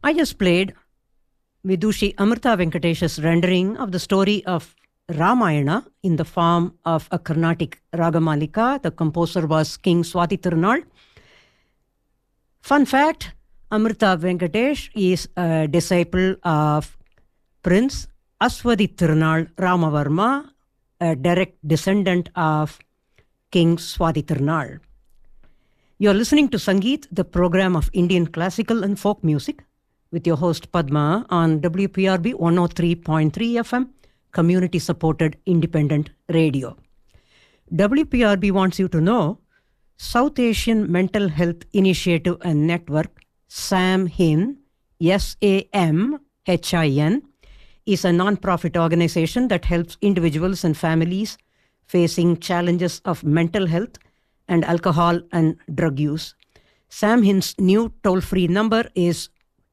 I just played Vidushi Amrita Venkatesh's rendering of the story of Ramayana in the form of a Carnatic Ragamalika. The composer was King Swati Tirunal. Fun fact, Amrita Venkatesh is a disciple of Prince Aswati Tirunal Ramavarma, a direct descendant of King Swati Tirunal. You're listening to Sangeet, the program of Indian classical and folk music, with your host Padma on WPRB 103.3 FM, community-supported independent radio. WPRB wants you to know South Asian Mental Health Initiative and Network, SAMHIN, SAMHIN, is a non-profit organization that helps individuals and families facing challenges of mental health and alcohol and drug use. SAMHIN's new toll-free number is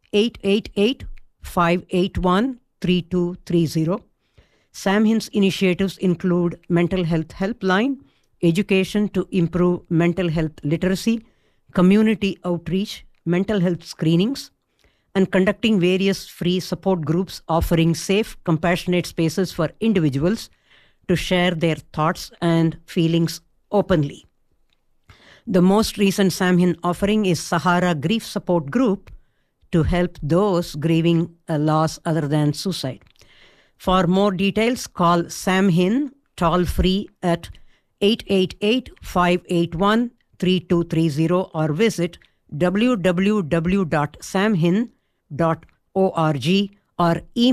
888-581-3230. SAMHIN's initiatives include mental health helpline, education to improve mental health literacy, community outreach, mental health screenings, and conducting various free support groups offering safe, compassionate spaces for individuals to share their thoughts and feelings openly. The most recent SAMHIN offering is Sahara Grief Support Group to help those grieving a loss other than suicide. For more details, call SAMHIN toll-free at 888-581-3230 or visit www.samhin.org or email